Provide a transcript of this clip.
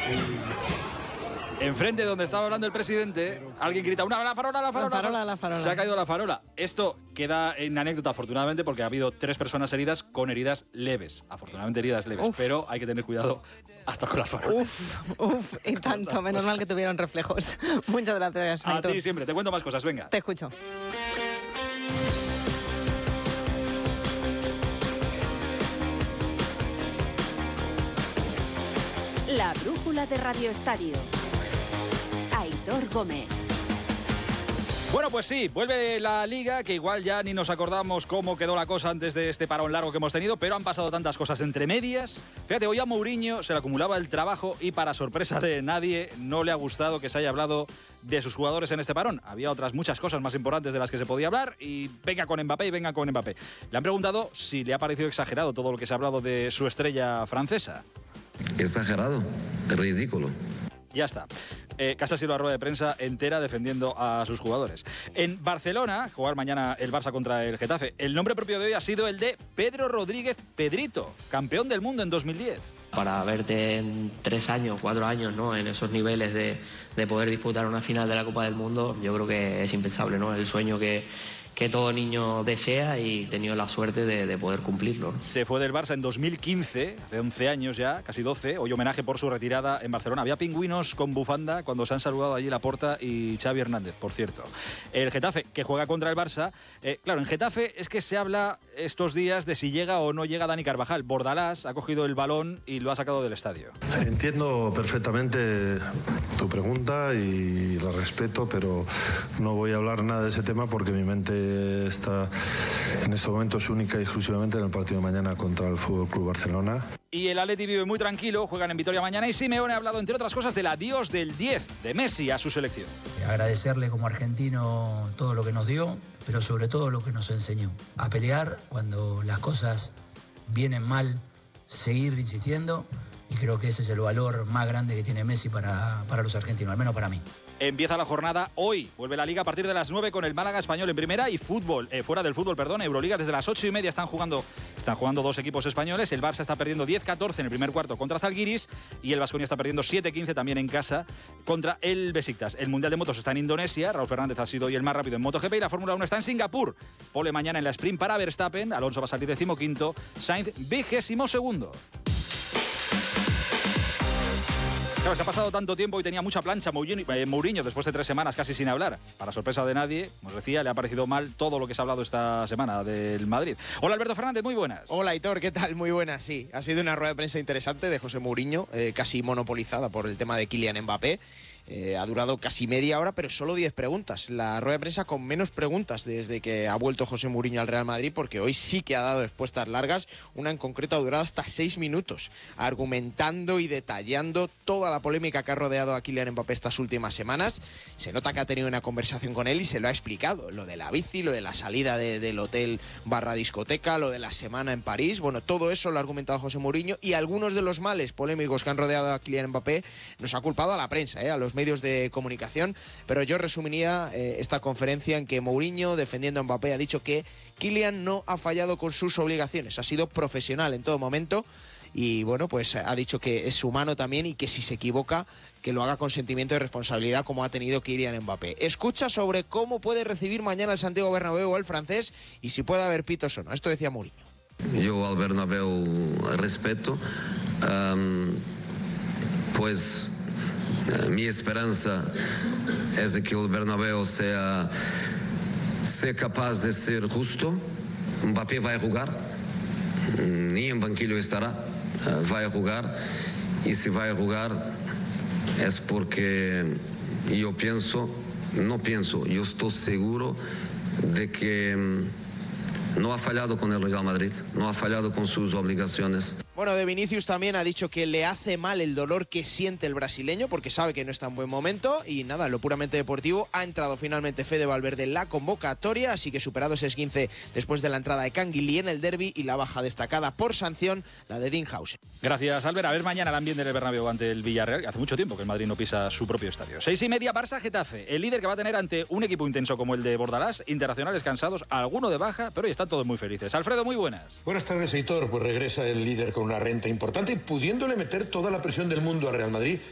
Enfrente de donde estaba hablando el presidente, alguien grita, la farola. Se ha caído la farola. Esto queda en anécdota, afortunadamente, porque ha habido 3 personas heridas con heridas leves. Afortunadamente heridas leves, pero hay que tener cuidado hasta con las farolas. Y tanto, menos mal que tuvieron reflejos. Muchas gracias, Aitor. A ti siempre, te cuento más cosas, venga. Te escucho. La brújula de Radio Estadio. Aitor Gómez. Bueno, pues sí, vuelve la Liga, que igual ya ni nos acordamos cómo quedó la cosa antes de este parón largo que hemos tenido, pero han pasado tantas cosas entre medias. Fíjate, hoy a Mourinho se le acumulaba el trabajo y, para sorpresa de nadie, no le ha gustado que se haya hablado de sus jugadores en este parón. Había otras muchas cosas más importantes de las que se podía hablar y venga con Mbappé. Le han preguntado si le ha parecido exagerado todo lo que se ha hablado de su estrella francesa. Exagerado, ridículo. Ya está. Casi ha sido la rueda de prensa entera defendiendo a sus jugadores. En Barcelona, jugar mañana el Barça contra el Getafe, el nombre propio de hoy ha sido el de Pedro Rodríguez Pedrito, campeón del mundo en 2010. Para verte en 3 años, 4 años, ¿no?, en esos niveles de poder disputar una final de la Copa del Mundo, yo creo que es impensable, ¿no? El sueño que todo niño desea, y he tenido la suerte de poder cumplirlo. Se fue del Barça en 2015, hace 11 años ya, casi 12, hoy homenaje por su retirada en Barcelona. Había pingüinos con bufanda cuando se han saludado allí Laporta y Xavi Hernández, por cierto. El Getafe, que juega contra el Barça, claro, en Getafe es que se habla estos días de si llega o no llega Dani Carvajal. Bordalás ha cogido el balón y lo ha sacado del estadio. Entiendo perfectamente tu pregunta y la respeto, pero no voy a hablar nada de ese tema porque mi mente está en estos momentos única y exclusivamente en el partido de mañana contra el Fútbol Club Barcelona. Y el Atleti vive muy tranquilo, juegan en Vitoria mañana, y Simeone ha hablado, entre otras cosas, del adiós del 10 de Messi a su selección. Agradecerle como argentino todo lo que nos dio, pero sobre todo lo que nos enseñó. A pelear cuando las cosas vienen mal, seguir insistiendo, y creo que ese es el valor más grande que tiene Messi para los argentinos, al menos para mí. Empieza la jornada hoy, vuelve la Liga a partir de las 9 con el Málaga Español en primera, y fuera del fútbol, Euroliga desde las 8:30 están jugando 2 equipos españoles. El Barça está perdiendo 10-14 en el primer cuarto contra Zalgiris, y el Baskonia está perdiendo 7-15 también en casa contra el Besiktas. El Mundial de Motos está en Indonesia, Raúl Fernández ha sido hoy el más rápido en MotoGP, y la Fórmula 1 está en Singapur. Pole mañana en la sprint para Verstappen, Alonso va a salir 15º, Sainz 22º. Claro, se ha pasado tanto tiempo y tenía mucha plancha Mourinho después de 3 semanas casi sin hablar. Para sorpresa de nadie, como os decía, le ha parecido mal todo lo que se ha hablado esta semana del Madrid. Hola, Alberto Fernández, muy buenas. Hola, Aitor, ¿qué tal? Muy buenas, sí. Ha sido una rueda de prensa interesante de José Mourinho, casi monopolizada por el tema de Kylian Mbappé. Ha durado casi media hora, pero solo 10 preguntas. La rueda de prensa con menos preguntas desde que ha vuelto José Mourinho al Real Madrid, porque hoy sí que ha dado respuestas largas. Una en concreto ha durado hasta 6 minutos, argumentando y detallando toda la polémica que ha rodeado a Kylian Mbappé estas últimas semanas. Se nota que ha tenido una conversación con él y se lo ha explicado. Lo de la bici, lo de la salida del hotel / discoteca, lo de la semana en París. Bueno, todo eso lo ha argumentado José Mourinho, y algunos de los males polémicos que han rodeado a Kylian Mbappé nos ha culpado a la prensa, a los medios de comunicación, pero yo resumiría esta conferencia en que Mourinho, defendiendo a Mbappé, ha dicho que Kylian no ha fallado con sus obligaciones, ha sido profesional en todo momento, y bueno, pues ha dicho que es humano también, y que si se equivoca, que lo haga con sentimiento de responsabilidad, como ha tenido Kylian Mbappé. Escucha sobre cómo puede recibir mañana el Santiago Bernabéu al francés y si puede haber pitos o no. Esto decía Mourinho. Yo al Bernabéu respeto, pues mi esperanza es de que el Bernabéu sea capaz de ser justo. Mbappé va a jugar, ni en banquillo estará, va a jugar, y si va a jugar es porque yo estoy seguro de que no ha fallado con el Real Madrid, no ha fallado con sus obligaciones. Bueno, de Vinicius también ha dicho que le hace mal el dolor que siente el brasileño, porque sabe que no está en buen momento, y nada, en lo puramente deportivo ha entrado finalmente Fede Valverde en la convocatoria, así que superado ese esguince después de la entrada de Canguilí en el derbi y la baja destacada por sanción, la de Dinhausen. Gracias, Albert. A ver mañana el ambiente del Bernabéu ante el Villarreal. Hace mucho tiempo que el Madrid no pisa su propio estadio. 6:30, Barça-Getafe. El líder que va a tener ante un equipo intenso como el de Bordalás, internacionales cansados, alguno de baja, pero hoy están todos muy felices. Alfredo, muy buenas. Buenas tardes, Aitor. Pues regresa el líder con una renta importante y pudiéndole meter toda la presión del mundo a Real Madrid,